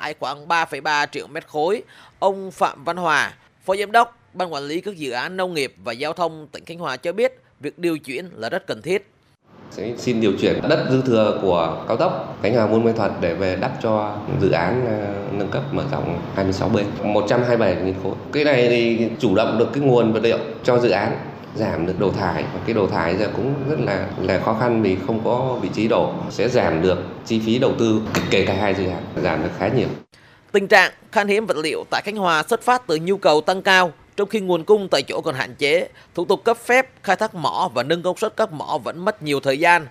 thải khoảng 3,3 triệu mét khối. Ông Phạm Văn Hòa, Phó Giám đốc Ban Quản lý các dự án nông nghiệp và giao thông tỉnh Khánh Hòa cho biết việc điều chuyển là rất cần thiết. Sẽ xin điều chuyển đất dư thừa của cao tốc Khánh Hòa - Buôn Ma Thuột để về đắp cho dự án nâng cấp mở rộng 26B, 127.000 khối. Cái này thì chủ động được cái nguồn vật liệu cho dự án, giảm được đổ thải, và cái đổ thải giờ cũng rất là khó khăn vì không có vị trí đổ, sẽ giảm được chi phí đầu tư kể cả hai dự án, giảm được khá nhiều. Tình trạng khan hiếm vật liệu tại Khánh Hòa xuất phát từ nhu cầu tăng cao, trong khi nguồn cung tại chỗ còn hạn chế, thủ tục cấp phép khai thác mỏ và nâng công suất các mỏ vẫn mất nhiều thời gian.